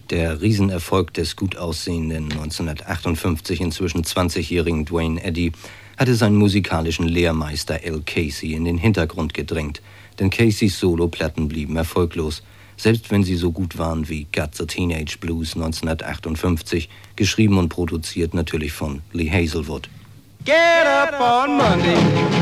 Der Riesenerfolg des gut aussehenden, 1958 inzwischen 20-jährigen Duane Eddy hatte seinen musikalischen Lehrmeister Al Casey in den Hintergrund gedrängt, denn Caseys Soloplatten blieben erfolglos, selbst wenn sie so gut waren wie Got the Teenage Blues 1958, geschrieben und produziert natürlich von Lee Hazelwood. Get up on Monday.